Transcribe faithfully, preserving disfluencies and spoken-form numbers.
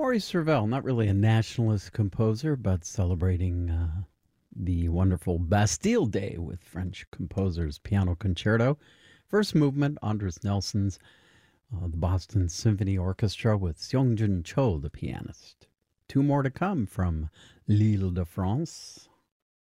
Maurice Ravel, not really a nationalist composer, but celebrating uh, the wonderful Bastille Day with French composers' piano concerto. First movement, Andres Nelson's uh, the Boston Symphony Orchestra with Seongjun Cho, the pianist. Two more to come from L'Île de France.